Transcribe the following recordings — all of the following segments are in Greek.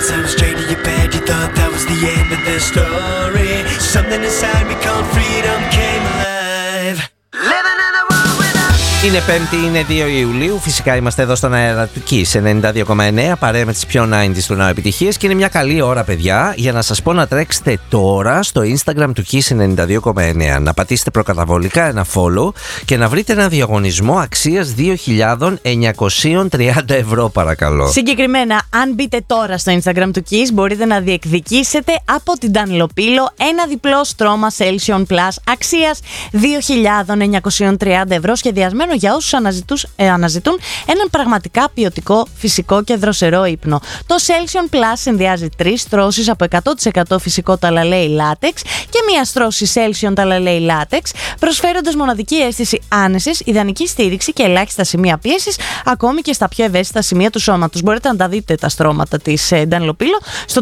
up straight to your bed. You thought that was the end of the story. Something inside me called freedom came alive. Living in a world without. Είναι Πέμπτη, είναι 2 Ιουλίου. Φυσικά είμαστε εδώ στον αέρα του Kiss 92,9. Παρέα με τις πιο 90's του ναού επιτυχίες. Και είναι μια καλή ώρα, παιδιά, για να σας πω να τρέξετε τώρα στο Instagram του Kiss 92,9. Να πατήσετε προκαταβολικά ένα follow και να βρείτε ένα διαγωνισμό αξίας 2.930 ευρώ, παρακαλώ. Συγκεκριμένα, αν μπείτε τώρα στο Instagram του Kiss, μπορείτε να διεκδικήσετε από την Dunlopillo ένα διπλό στρώμα Celsion Plus αξίας 2.930 ευρώ, σχεδιασμένο για όσους αναζητούν έναν πραγματικά ποιοτικό, φυσικό και δροσερό ύπνο. Το Celsion Plus συνδυάζει 3 στρώσεις από 100% φυσικό ταλαλέι λάτεξ και μία στρώση Celsion ταλαλέι λάτεξ, προσφέροντας μοναδική αίσθηση άνεσης, ιδανική στήριξη και ελάχιστα σημεία πίεσης, ακόμη και στα πιο ευαίσθητα σημεία του σώματος. Μπορείτε να τα δείτε τα στρώματα της Dunlopillo στο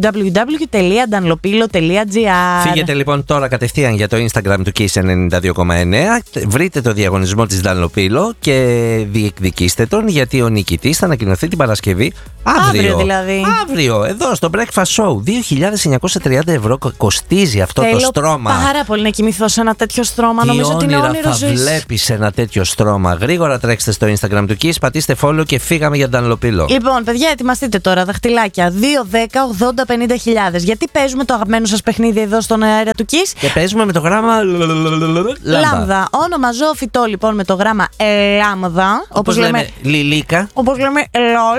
www.dunlopillo.gr. Φύγετε λοιπόν τώρα κατευθείαν για το Instagram του Kiss 92,9. Βρείτε το διαγωνισμό της Dunlopillo και διεκδικήστε τον, γιατί ο νικητής θα ανακοινωθεί την Παρασκευή. Αύριο δηλαδή. Αύριο, εδώ στο Breakfast Show. 2.930 ευρώ κοστίζει αυτό το στρώμα. Πάρα πολύ να κοιμηθώ σε ένα τέτοιο στρώμα. Τι νομίζω ότι είναι όνειρο ζωής. Θα βλέπεις ένα τέτοιο στρώμα. Γρήγορα τρέξτε στο Instagram του Kiss, πατήστε follow και φύγαμε για Dunlopillo. Λοιπόν, παιδιά, ετοιμαστείτε τώρα. Δαχτυλάκια 2, 10, 80, 50.000. Γιατί παίζουμε το αγαπημένο σας παιχνίδι εδώ στον αέρα του Kiss. Και παίζουμε με το γράμμα Λάμδα. Όνομα ζωφυτό λοιπόν με το γράμμα λάμδα. Όπως λέμε Λιλίκα. Όπως λέμε λολ.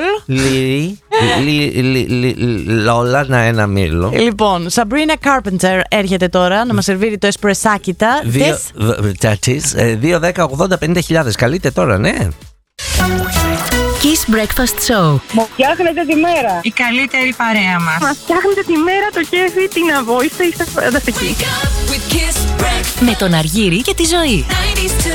Λόλα, ένα μήλο. Λοιπόν, Sabrina Carpenter έρχεται τώρα να μας σερβίρει το εσπρεσάκιτα. 2, 10, 80, 50.000. Καλείτε τώρα, ναι. Kiss Breakfast Show. Μου φτιάχνετε τη μέρα. Η καλύτερη παρέα μας. Μας φτιάχνετε τη μέρα, το κέφι, την αβόηστε, είστε φανταστικοί. Με τον Αργύρη και τη Ζωή.